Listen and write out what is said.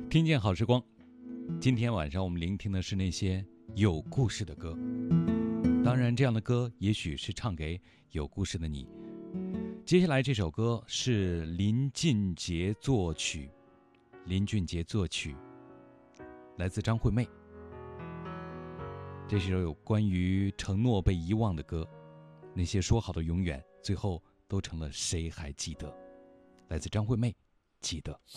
听见好时光，今天晚上我们聆听的是那些有故事的歌。当然，这样的歌也许是唱给有故事的你。接下来这首歌是林俊杰作曲，来自张惠妹。这是首有关于承诺被遗忘的歌，那些说好的永远，最后都成了谁还记得？来自张惠妹，记得。